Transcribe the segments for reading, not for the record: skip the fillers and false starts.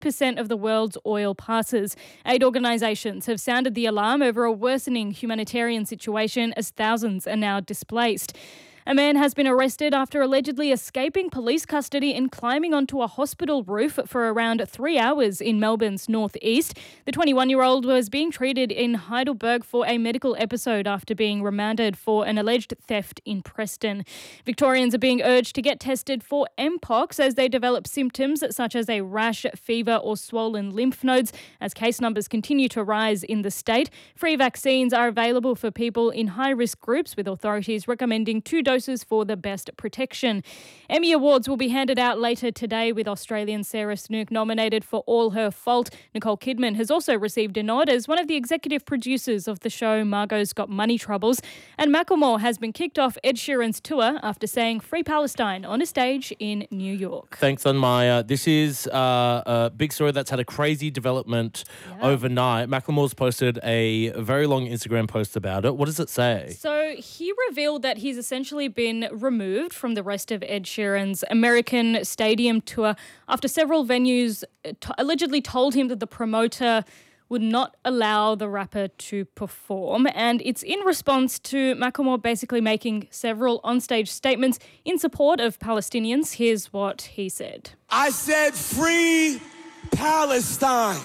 8% of the world's oil passes. Aid organisations have sounded the alarm over a worsening humanitarian situation as thousands are now displaced. A man has been arrested after allegedly escaping police custody and climbing onto a hospital roof for around 3 hours in Melbourne's northeast. The 21-year-old was being treated in Heidelberg for a medical episode after being remanded for an alleged theft in Preston. Victorians are being urged to get tested for Mpox as they develop symptoms such as a rash, fever or swollen lymph nodes as case numbers continue to rise in the state. Free vaccines are available for people in high-risk groups, with authorities recommending 2 doses for the best protection. Emmy Awards will be handed out later today, with Australian Sarah Snook nominated for All Her Fault. Nicole Kidman has also received a nod as one of the executive producers of the show Margot's Got Money Troubles. And Macklemore has been kicked off Ed Sheeran's tour after saying Free Palestine on a stage in New York. Thanks, Anmaya. This is a big story that's had a crazy development overnight. Macklemore's posted a very long Instagram post about it. What does it say? So he revealed that he's essentially been removed from the rest of Ed Sheeran's American Stadium tour after several venues allegedly told him that the promoter would not allow the rapper to perform. And it's in response to Macklemore basically making several onstage statements in support of Palestinians. Here's what he said. I said, free Palestine.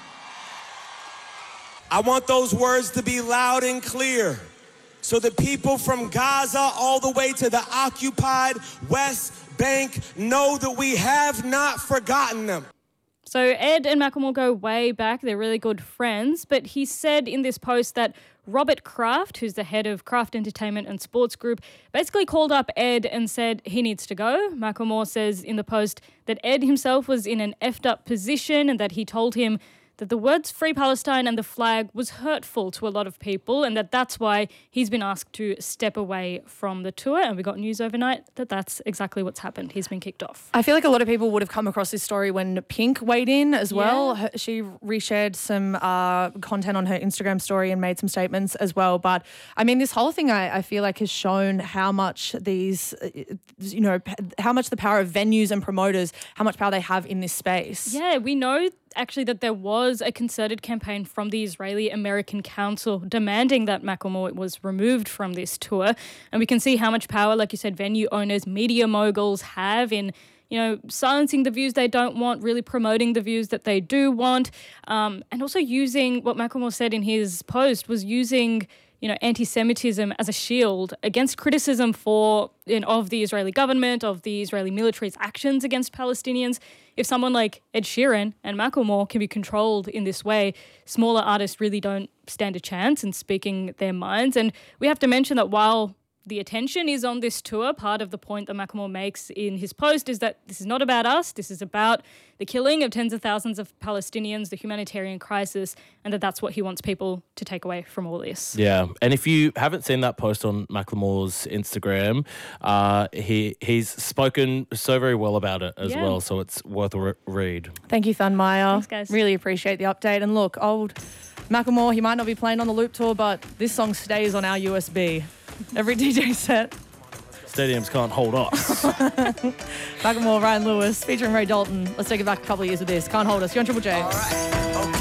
I want those words to be loud and clear, so the people from Gaza all the way to the occupied West Bank know that we have not forgotten them. So Ed and Macklemore go way back. They're really good friends. But he said in this post that Robert Kraft, who's the head of Kraft Entertainment and Sports Group, basically called up Ed and said he needs to go. Macklemore says in the post that Ed himself was in an effed up position and that he told him that the words Free Palestine and the flag was hurtful to a lot of people and that's why he's been asked to step away from the tour. And we got news overnight that that's exactly what's happened. He's been kicked off. I feel like a lot of people would have come across this story when Pink weighed in as well. She reshared some content on her Instagram story and made some statements as well. But, I mean, this whole thing I feel like has shown how much these, how much the power of venues and promoters, how much power they have in this space. Yeah, we know actually that there was a concerted campaign from the Israeli-American Council demanding that Macklemore was removed from this tour. And we can see how much power, like you said, venue owners, media moguls have in, silencing the views they don't want, really promoting the views that they do want. And also using, what Macklemore said in his post, was using anti-Semitism as a shield against criticism of the Israeli government, of the Israeli military's actions against Palestinians. If someone like Ed Sheeran and Macklemore can be controlled in this way, smaller artists really don't stand a chance in speaking their minds. And we have to mention that while the attention is on this tour, part of the point that Macklemore makes in his post is that this is not about us. This is about the killing of tens of thousands of Palestinians, the humanitarian crisis, and that's what he wants people to take away from all this. Yeah, and if you haven't seen that post on Macklemore's Instagram, he's spoken so very well about it as well, so it's worth a read. Thank you, Thunmaya. Thanks, guys. Really appreciate the update. And look, old Macklemore, he might not be playing on the Loop Tour, but this song stays on our USB. Every DJ set. Stadiums can't hold us. Macklemore, Ryan Lewis, featuring Ray Dalton. Let's take it back a couple of years with this. Can't hold us. You're on Triple J. All right. Okay.